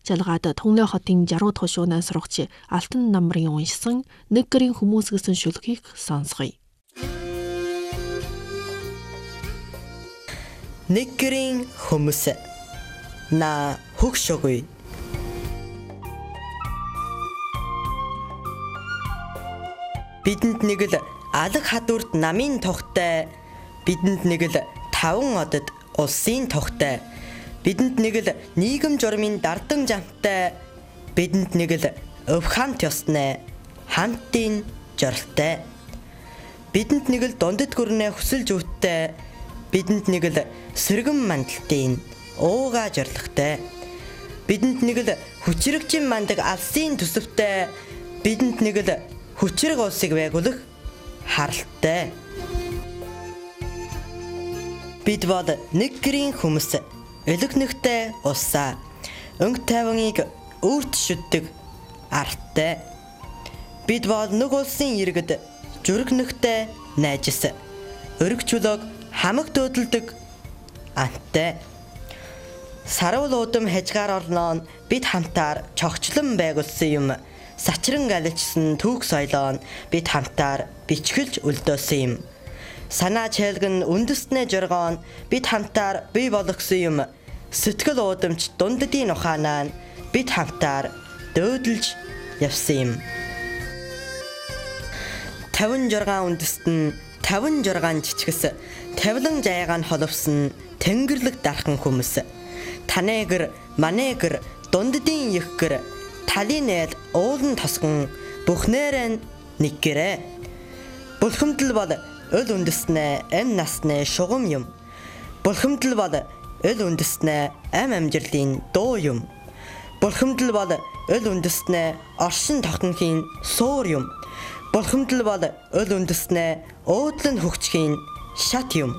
Жалгаад Төнлөө хотын 60 дахь шуунаас сурагч Алтан намрын уншсан нэг гэрийн хүмүүс гэсэн шүлгийг сонсгоё. Нэг гэрийн хүмүүс на хөгшөгүй. Бидэнд нэг л алаг хадварт намын тогтой, бидэнд нэг л 5 одод улсын тогтой, бидэнд нэг л нийгэм журмын дардан жамтай, бидэнд нэг л өв хамт ёсны хамтын жоролтой, бидэнд нэг л дундад гүрнэ хүсэл зүвттэй, бидэнд нэг л сэргэн мандалтын ууга жорилготой, бидэнд нэг л хүчрэгчин мандаг алсын төсөвтэй, бидэнд нэг л хүчрэг улсыг байгуулах харалтай. Бид бол нэг гэрийн хүмүүс, өлөгнөхтэй улсаа, өнгө тайваныг өөрт шүддэг арттай. Бид бол нэг улсын иргэд, зүрхнөхтэй найжс, өрг чулууг хамаг дөөдөлдөг антай. Сарвал удам хажгаар орноо бид хамтаар чогчлон байгуулсан юм. Сачран галичсан түүх соёлоо бид хамтаар бичгэлж үлдөөсөн юм. Санаа чайлган үндэснэ жоргоон бид хамтаар бий болгосон юм. Сэтгэл уудамч дундадын ухаанаа бид хамтаар дөөдөлж явсан юм. 56 үндэст нь 56 жичгэс, тавилан жайгаан холовсон тэнгэрлэг дархан хүмүүс. Танэгэр, манэгэр, дундадын ихгэр, талинэл уулан тосгон бүхнээрэн нэг гэрэ. Булхамдал бол өл үндэснэ эм насны шугам юм. Булхамдал бол өл үндэснэ ам амжирлын дуу юм. Булхамдал бол өл үндэснэ оршин тогтнохын суур юм. Булхамдал бол өл үндэснэ уудлан хөгжихийн шат юм.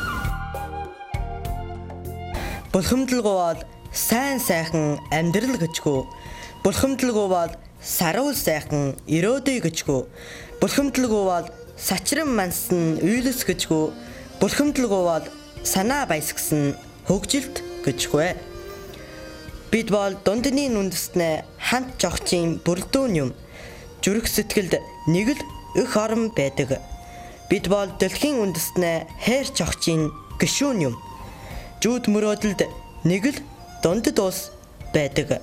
Булхамдалгүй бол сайн сайхан амьдрал гэжгүй. Булхамдалгүй бол саруул сайхан өрөөдөй гэжгүй. Булхамдалгүй бол сачран мансан үйлс гэжгүй. Булхамдалгүй бол санаа баясгсан хөгжилт гэжгүй. Бид бол дундны үндэснэ хамт жогчийн бүрдүүн юм. Зүрх сэтгэлд нэг л өх орон байдаг. Бид бол дэлхийн үндэснэ хайр жогчийн гишүүн юм. Жүүд мөрөөдөлд нэг л дундад улс байдаг.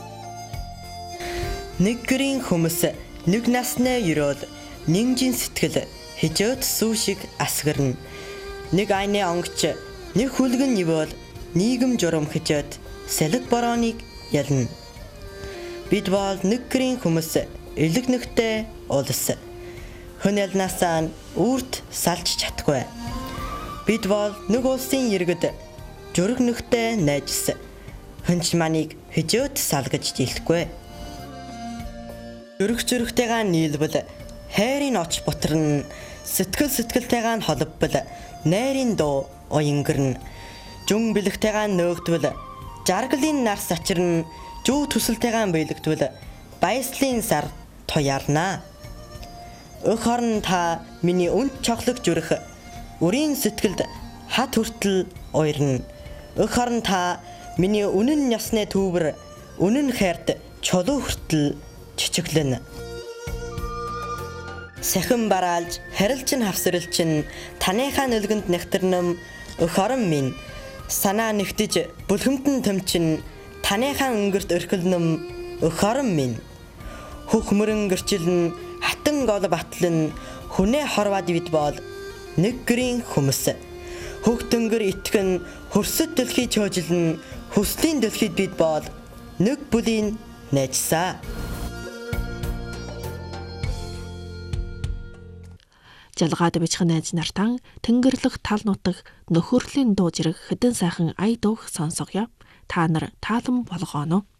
Нэг гэрийн хүмүүс нэг насны өрөөл нэгжин сэтгэл хижөөд сүү шиг асгарна. Нэг айны онгоч нэг хүлгэн нивэл нийгэм журам хижөөд сэлэг борооныг ялна. Бид бол нэг гэрийн хүмүүс элэгнөхтэй улс. Хүн ялнасаа үрт салж чадахгүй. Бид бол нэг улсын иргэд, зүрхнөхтэй найжс. Хүнч маныг хижөөд салгаж дийлэхгүй. Зүрхтэйгээ нийлбэл хайрын оч бутран, сэтгэлтэйгээ холбол найрын дуу уянгэрнэ. Жүн бэлэгтэйгээ нөөгдвөл жаргалын нар сачирн, жүү төсөлтэйгээ биелэгдвэл баяслын сар туяарна. Өх орн та миний үнт чоглог зүрх, үрийн сэтгэлд хат хүртэл уярна. Өх орн та миний үнэн ёсны түүбэр, үнэн хайрт чулуу хүртэл чичэглэн. Сахин бараалж, харилчин хавсралчин, таныхаа нүлгэнд нэгтэрнэм, өх орон минь, санаа нэгтэж, бүлхэмтэн төмчин, таныхаа өнгөрт өрхөлнөм, өх орон минь. Хөх мөрөн гэрчилэн, хатан гол батлан, хүнээ хорваад бид бол нэг гэрийн хүмүүс. Хөх дөнгөр итгэн, хөрсөд дэлхий чөөжилэн, хүслийн дэлхийд бид бол нэг бүлийн найжсаа. Жалгаад бичхэн найз нартан тэнгэрлэг тал нутаг нөхөрлийн дуу зэрэг хэдэн сайхан ая дууг сонсгоё. Та нар таалан болгооно.